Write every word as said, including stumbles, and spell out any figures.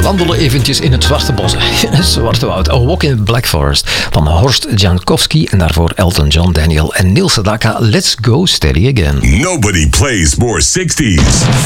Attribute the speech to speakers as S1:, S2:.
S1: wandelen eventjes in het Zwarte Bos. Het Zwarte Woud. A Walk in the Black Forest van Horst Jankowski. En daarvoor Elton John, Daniel en Neil Sedaka. Let's go steady again.
S2: Nobody plays more sixties.